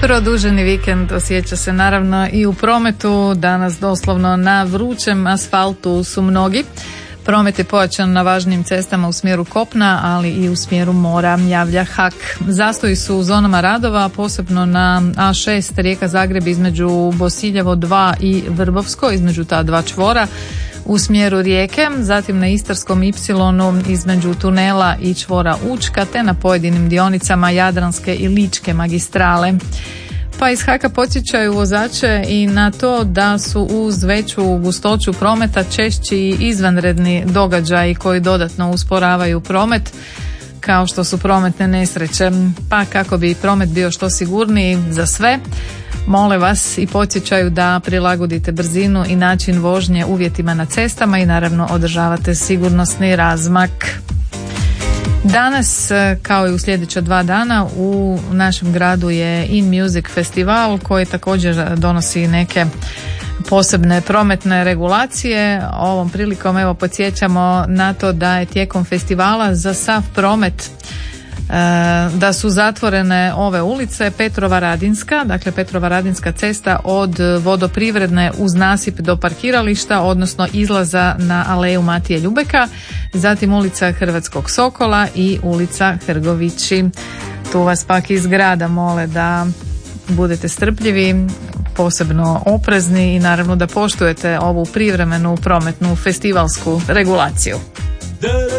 Produženi vikend osjeća se naravno i u prometu. Danas doslovno na vrućem asfaltu su mnogi. Promet je pojačan na važnim cestama u smjeru kopna, ali i u smjeru mora, javlja HAK. Zastoji su u zonama radova, posebno na A6 Rijeka-Zagreb između Bosiljevo 2 i Vrbovsko, između ta dva čvora u smjeru Rijeke, zatim na Istarskom Y između tunela i čvora Učka, te na pojedinim dionicama Jadranske i Ličke magistrale. Pa iz HAK-a podsjećaju vozače i na to da su uz veću gustoću prometa češći i izvanredni događaji koji dodatno usporavaju promet, kao što su prometne nesreće. Pa kako bi promet bio što sigurniji za sve, mole vas i podsjećaju da prilagodite brzinu i način vožnje uvjetima na cestama i naravno održavate sigurnosni razmak. Danas, kao i u sljedeća 2 dana, u našem gradu je In Music festival koji također donosi neke posebne prometne regulacije. Ovom prilikom evo podsjećamo na to da je tijekom festivala za sav promet da su zatvorene ove ulice: Petrova Radinska, dakle Petrova Radinska cesta od Vodoprivredne uz nasip do parkirališta, odnosno izlaza na aleju Matije Ljubeka, zatim ulica Hrvatskog Sokola i ulica Hrgovići. Tu vas pak iz grada mole da budete strpljivi, posebno oprezni i naravno da poštujete ovu privremenu prometnu festivalsku regulaciju.